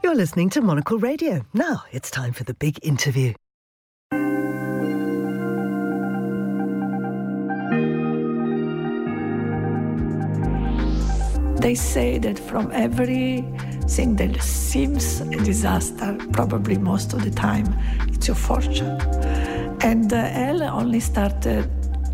You're listening to Monocle Radio. Now it's time for the big interview. They say that from everything that seems a disaster, probably most of the time, it's your fortune. And Elle only lasted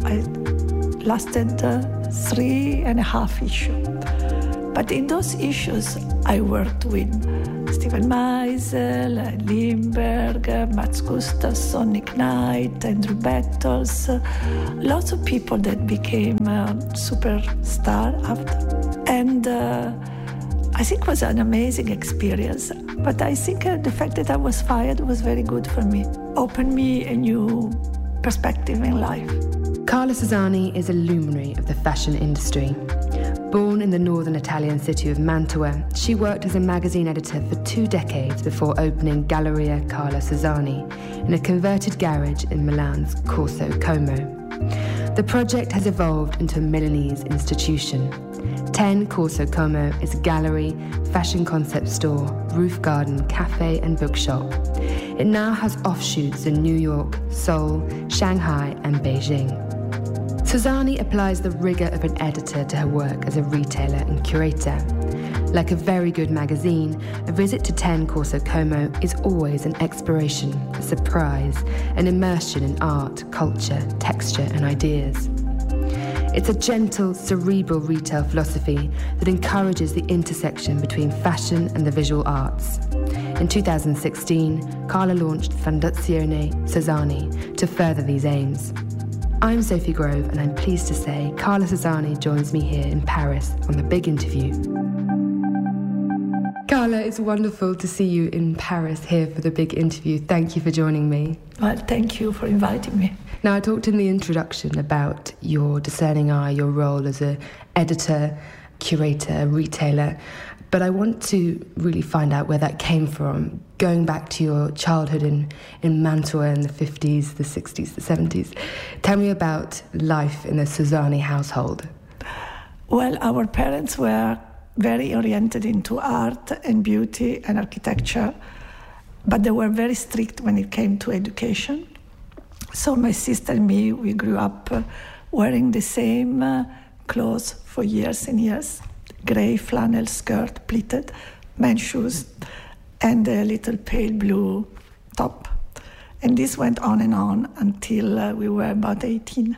3.5 issues. But in those issues, I worked with Steven Meisel, Lindbergh, Mats Gustafsson, Nick Knight, Andrew Battles, lots of people that became superstar after. And I think it was an amazing experience. But I think the fact that I was fired was very good for me. Opened me a new perspective in life. Carla Suzani is a luminary of the fashion industry. Born in the northern Italian city of Mantua, she worked as a magazine editor for 2 decades before opening Galleria Carla Suzani in a converted garage in Milan's Corso Como. The project has evolved into a Milanese institution. 10 Corso Como is a gallery, fashion concept store, roof garden, cafe and bookshop. It now has offshoots in New York, Seoul, Shanghai and Beijing. Suzani applies the rigour of an editor to her work as a retailer and curator. Like a very good magazine, a visit to 10 Corso Como is always an exploration, a surprise, an immersion in art, culture, texture and ideas. It's a gentle, cerebral retail philosophy that encourages the intersection between fashion and the visual arts. In 2016, Carla launched Fondazione Suzani to further these aims. I'm Sophie Grove, and I'm pleased to say Carla Suzani joins me here in Paris on The Big Interview. Carla, it's wonderful to see you in Paris here for The Big Interview. Thank you for joining me. Well, thank you for inviting me. Now, I talked in the introduction about your discerning eye, your role as an editor, curator, retailer, but I want to really find out where that came from, going back to your childhood in Mantua in the 50s, the 60s, the 70s. Tell me about life in the Suzani household. Well, our parents were very oriented into art and beauty and architecture, but they were very strict when it came to education. So my sister and me, we grew up wearing the same clothes for years and years. Grey flannel skirt, pleated, men's shoes, and a little pale blue top. And this went on and on until we were about 18.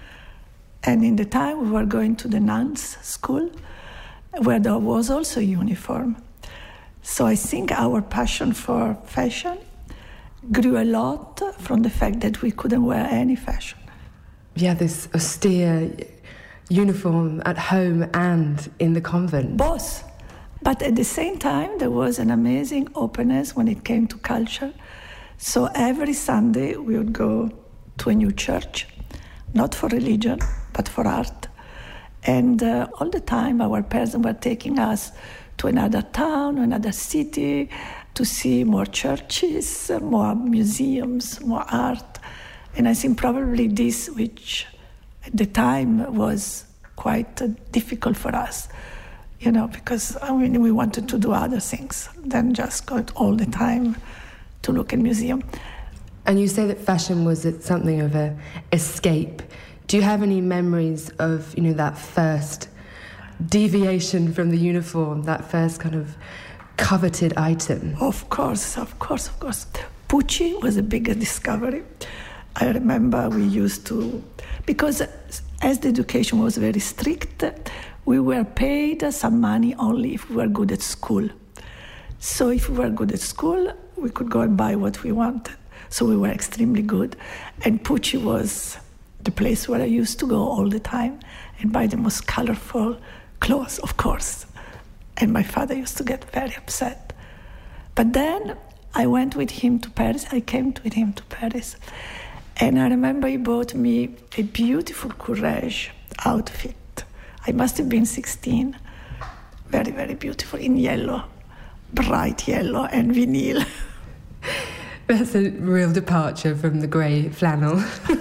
And in the time we were going to the nuns' school, where there was also a uniform. So I think our passion for fashion grew a lot from the fact that we couldn't wear any fashion. Yeah, this austere uniform at home and in the convent. Both. But at the same time, there was an amazing openness when it came to culture. So every Sunday we would go to a new church, not for religion, but for art. And all the time our parents were taking us to another town, another city, to see more churches, more museums, more art. And I think probably this, which at the time was quite difficult for us, because we wanted to do other things than just go all the time to look at museum. And you say that fashion was something of an escape. Do you have any memories of, that first deviation from the uniform, that first kind of coveted item? Of course. Pucci was a big discovery. I remember we used to, because as the education was very strict, we were paid some money only if we were good at school. So if we were good at school, we could go and buy what we wanted. So we were extremely good. And Pucci was the place where I used to go all the time and buy the most colorful clothes, of course. And my father used to get very upset. But then I went with him to Paris. I came with him to Paris. And I remember he bought me a beautiful Courrèges outfit. I must have been 16. Very, very beautiful, in yellow, bright yellow and vinyl. That's a real departure from the grey flannel.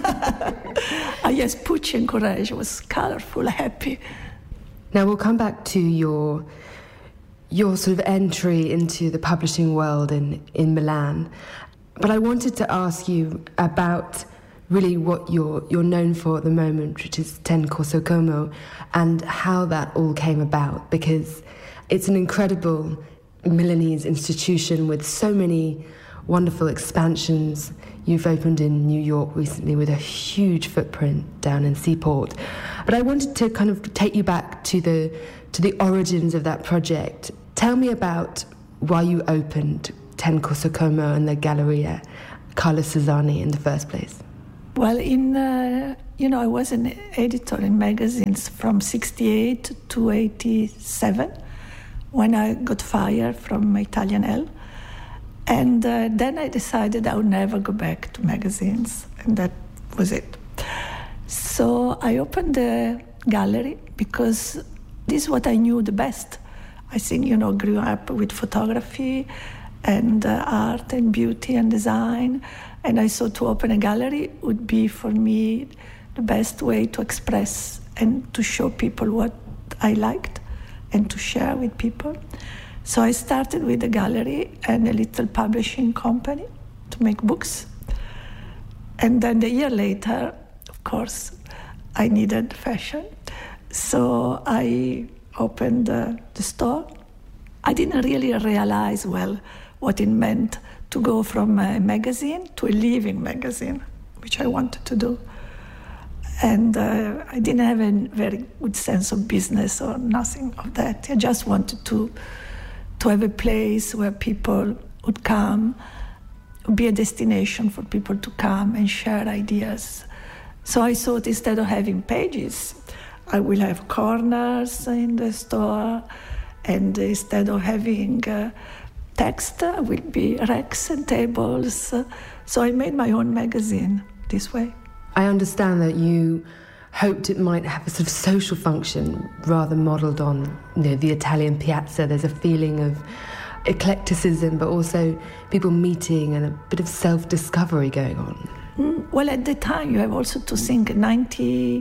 Yes, Pucci and Courrèges was colourful, happy. Now we'll come back to your your sort of entry into the publishing world in Milan. But I wanted to ask you about really what you're known for at the moment, which is Ten Corso Como, and how that all came about, because it's an incredible Milanese institution with so many wonderful expansions. You've opened in New York recently with a huge footprint down in Seaport. But I wanted to kind of take you back to the origins of that project. Tell me about why you opened Ten Corso Como and the Galleria Carlo Susani in the first place. Well, I was an editor in magazines from 1968 to 1987 when I got fired from Italian Elle. And then I decided I would never go back to magazines, and that was it. So I opened the gallery because this is what I knew the best. I think, grew up with photography and art and beauty and design. And I thought to open a gallery would be, for me, the best way to express and to show people what I liked and to share with people. So I started with a gallery and a little publishing company to make books. And then a year later, of course, I needed fashion. So I opened the store. I didn't really realize well what it meant to go from a magazine to a living magazine, which I wanted to do. And I didn't have a very good sense of business or nothing of that. I just wanted to have a place where people would come, be a destination for people to come and share ideas. So I thought instead of having pages, I will have corners in the store, and instead of having text, will be racks and tables. So I made my own magazine this way. I understand that you hoped it might have a sort of social function rather modelled on the Italian piazza. There's a feeling of eclecticism, but also people meeting and a bit of self-discovery going on. Well, at the time, you have also to think 90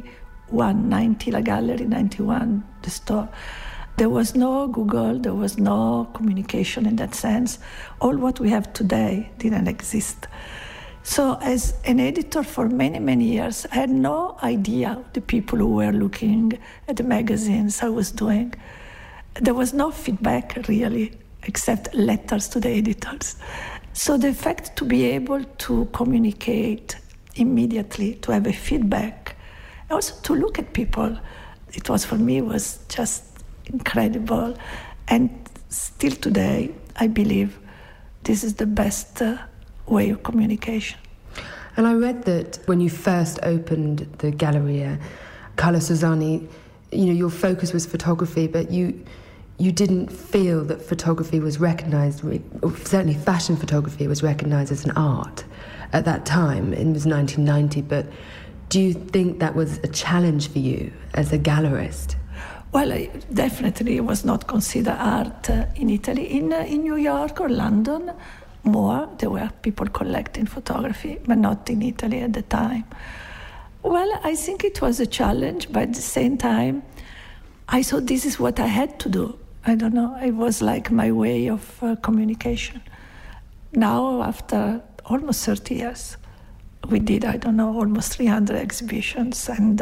La Gallery, 91, the store. There was no Google, there was no communication in that sense. All what we have today didn't exist. So as an editor for many, many years, I had no idea the people who were looking at the magazines I was doing. There was no feedback, really, except letters to the editors. So the fact to be able to communicate immediately, to have a feedback, also to look at people, it was, for me, was just incredible. And still today, I believe this is the best way of communication. And I read that when you first opened the Galleria Carlo Susani, your focus was photography, but you didn't feel that photography was recognised, or certainly fashion photography was recognised as an art at that time. It was 1990, but do you think that was a challenge for you as a gallerist? Well, definitely it was not considered art in Italy. In New York or London, more, there were people collecting photography, but not in Italy at the time. Well, I think it was a challenge, but at the same time, I thought this is what I had to do. I don't know, it was like my way of communication. Now, after almost 30 years, we did, almost 300 exhibitions, and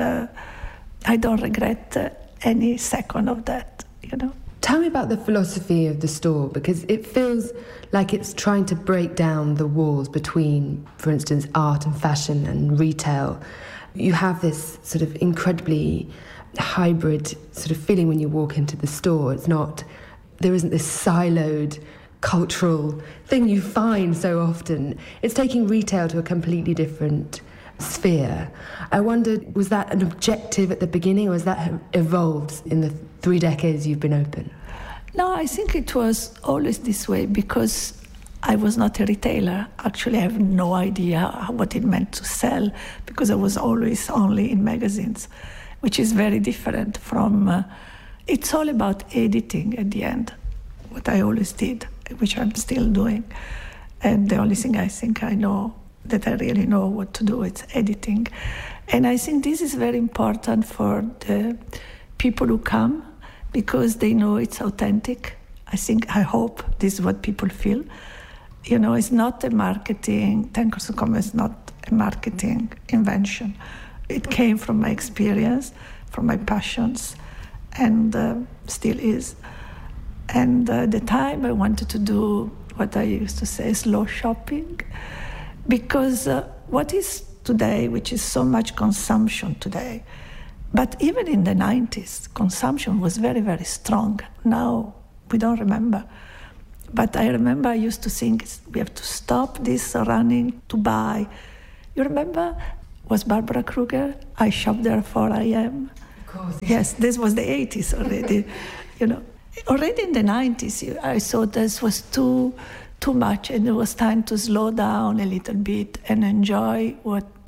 I don't regret any second of that, Tell me about the philosophy of the store, because it feels like it's trying to break down the walls between, for instance, art and fashion and retail. You have this sort of incredibly hybrid sort of feeling when you walk into the store. There isn't this siloed cultural thing you find so often. It's taking retail to a completely different sphere. I wondered, was that an objective at the beginning, or has that evolved in the 3 decades you've been open? No, I think it was always this way because I was not a retailer. Actually, I have no idea what it meant to sell because I was always only in magazines, which is very different from... it's all about editing at the end, what I always did, which I'm still doing. And the only thing I think I know that I really know what to do, it's editing. And I think this is very important for the people who come because they know it's authentic. I hope this is what people feel. It's not a marketing, 10% is not a marketing invention. It came from my experience, from my passions, and still is. And at the time I wanted to do what I used to say, slow shopping, because what is today, which is so much consumption today, but even in the 90s, consumption was very, very strong. Now we don't remember. But I remember I used to think we have to stop this running to buy. You remember, was Barbara Kruger? I shopped there at 4 a.m. Of course. Yes, this was the 80s already. Already in the 90s, I thought this was too much, and it was time to slow down a little bit and enjoy what